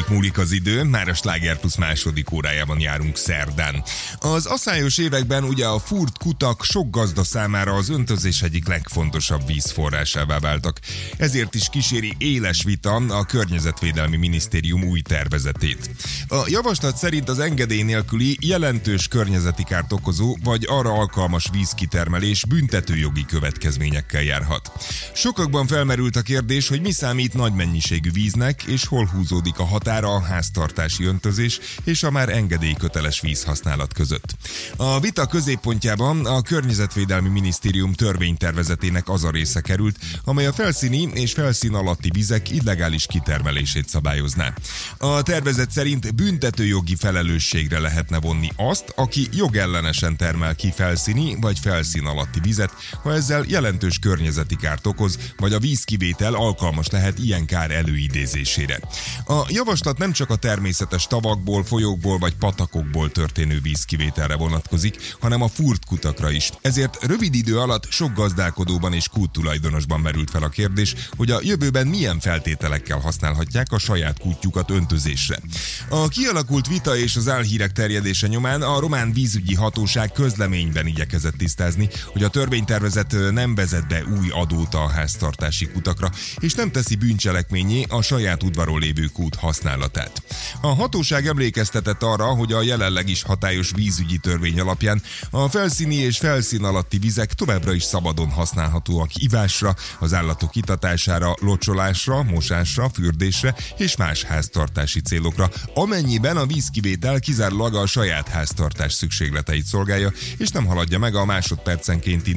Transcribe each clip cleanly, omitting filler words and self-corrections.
Múlik az idő, már a Sláger Plusz második órájában járunk szerdán. Az aszályos években ugye a fúrt kutak sok gazda számára az öntözés egyik legfontosabb vízforrásává váltak. Ezért is kíséri éles vita a Környezetvédelmi Minisztérium új tervezetét. A javaslat szerint az engedély nélküli jelentős környezeti kárt okozó vagy arra alkalmas vízkitermelés büntetőjogi következményekkel járhat. Sokakban felmerült a kérdés, hogy mi számít nagy mennyiségű víznek, és hol húzódik a határa a háztartási öntözés és a már engedélyköteles vízhasználat között. A vita középpontjában a Környezetvédelmi Minisztérium törvénytervezetének az a része került, amely a felszíni és felszín alatti vizek illegális kitermelését szabályozná. A tervezet szerint büntetőjogi felelősségre lehetne vonni azt, aki jogellenesen termel ki felszíni vagy felszín alatti vizet, ha ezzel jelentős környezeti kárt okoz, vagy a vízkivétel alkalmas lehet ilyen kár előidézésére. A javaslat nem csak a természetes tavakból, folyókból vagy patakokból történő vízkivételre vonatkozik, hanem a fúrt kutakra is. Ezért rövid idő alatt sok gazdálkodóban és kúttulajdonosban merült fel a kérdés, hogy a jövőben milyen feltételekkel használhatják a saját kútjukat öntözésre. A kialakult vita és az álhírek terjedése nyomán a román vízügyi hatóság közleményben igyekezett tisztázni, hogy a törvénytervezet nem vezet be új adót a háztartási kutakra, és nem teszi bűncselekménnyé a saját udvaron lévő kút használatát. A hatóság emlékeztetett arra, hogy a jelenleg is hatályos vízügyi törvény alapján a felszíni és felszín alatti vizek továbbra is szabadon használhatóak ivásra, az állatok itatására, locsolásra, mosásra, fürdésre és más háztartási célokra, amennyiben a vízkivétel kizárólag a saját háztartás szükségleteit szolgálja, és nem haladja meg a másodpercenkénti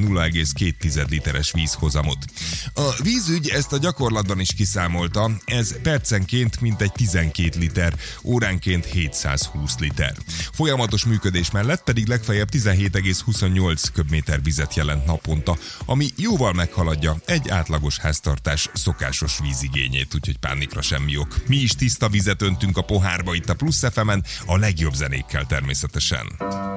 0,2 literes vízhozamot. A vízügy ezt a gyakorlatban is kiszámolta, ez percenként mintegy 12 liter, óránként 720 liter. Folyamatos működés mellett pedig legfeljebb 17,28 köbméter vizet jelent naponta, ami jóval meghaladja egy átlagos háztartás szokásos vízigényét, úgyhogy pánikra semmi ok. Mi is tiszta vizet öntünk a pohárba itt a Plusz FM-en, a legjobb zenékkel természetesen.